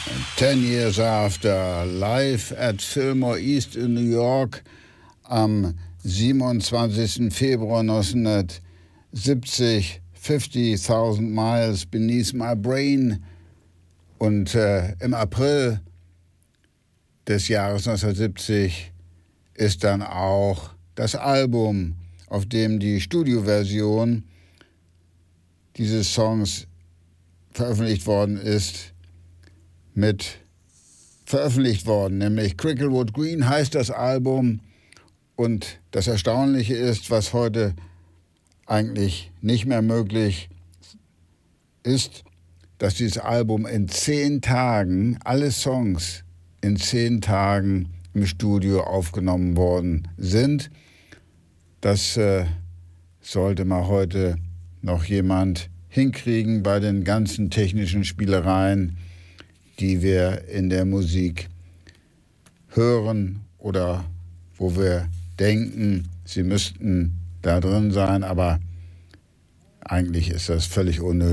10 years after, live at Fillmore East in New York am 27. Februar 1970, 50,000 Miles Beneath My Brain. Und im April des Jahres 1970 ist dann auch das Album, auf dem die Studioversion dieses Songs veröffentlicht worden ist, veröffentlicht worden, nämlich Cricklewood Green heißt das Album. Und das Erstaunliche ist, was heute eigentlich nicht mehr möglich ist, dass dieses Album in 10 Tagen, alle Songs in 10 Tagen im Studio aufgenommen worden sind. Das sollte mal heute noch jemand hinkriegen bei den ganzen technischen Spielereien, die wir in der Musik hören oder wo wir denken, sie müssten da drin sein, aber eigentlich ist das völlig unnötig.